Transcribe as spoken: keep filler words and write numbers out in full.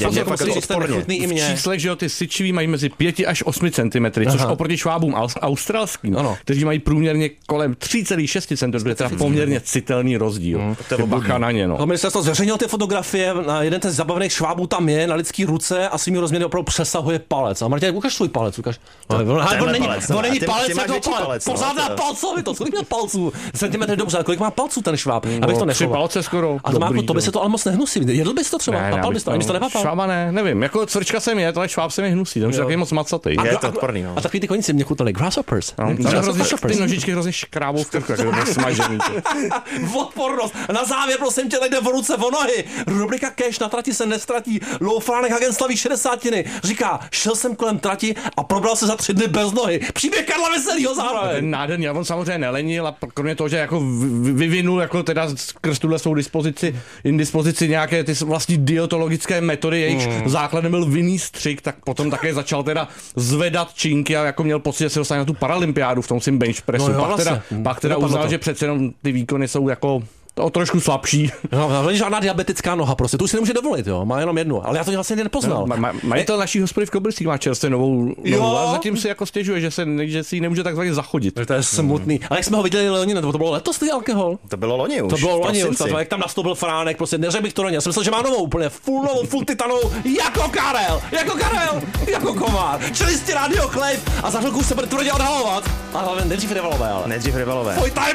je fakt odporný i mě. V číslech, že jo, ty syčivý mají mezi pěti až osmi centimetry, což oproti švábům australským, ano. kteří mají průměrně kolem tři celá šest centimetrů, je teda poměrně citelný rozdíl. Hmm, to je bacha na ně, no. No, ministerstvo zveřejnilo ty fotografie, na jeden ten z zabavných švábů tam je, na lidský ruce a svými rozměry opravdu přesahuje palec. A Martin, ukaž svůj palec, ukaž. To, no, on není, palec, on není ty, palec, ty jako palec. Pořád na palcovi to, kolik má palců? Centimetry dobře, ale kolik má palců ten šváb? No, abych to tři palce skoro. A to má, to by se to ale moc nehnusí. Jedl bys to třeba? Ne, papal bys to, ani to nepapal. Švába ne, nevím. Jako cvrčka jsem je, ale šváb se mi hnusí, to je takový moc macatý. Je to odporný, no. A takový ty koníci mě chutnali grasshoppers. Ty nožičky hrozně škrábou v krku, jako to smažený. Odpornost. Na závěr, prosím tě, jde o ruce, o nohy. Rubrika Cash na trati se nestratí. Loufránek Hagen slaví šedesátiny. Říká, šel jsem kolem trati a probral se za tři dny bez nohy. Příběh Karla Veselýho zároveň. Nádherný, on samozřejmě nelenil a kromě toho, že jako vyvinul jako teda skrz tuhle svou dispozici, indispozici nějaké ty vlastní dietologické metody, jejichž mm. základem byl vinný střik, tak potom také začal teda zvedat činky a jako měl pocit, že se dostane na tu paralympiádu v tom svým bench pressu. No jo, pak, vlastně. teda, pak teda uznal, že přece jenom ty výkony jsou jako o trošku slabší. No, není žádná diabetická noha, prostě, tu si nemůže dovolit, jo, má jenom jednu, ale já to vlastně nepoznal. No, majitel naší hospody v Kobylisích má čerstvě novou nohu a zatím si jako stěžuje, že, se, že si ji nemůže takzvaně zachodit. To je smutný. Hmm. Ale jak jsme ho viděli loni, nebo to bylo letos ty alkohol? To bylo loni už. To bylo loni už, jak tam nastoupil Fránek, prostě neřekl bych to loni. Já jsem myslel, že má novou úplně, full novou, full titanovou, jako Karel, jako Karel, jako Komár. Čelisti rádio Chleb a za chvilku se bude tvrdě odhalovat. A hlavně nejdřív rivalové, ale. Nejdřív rivalové.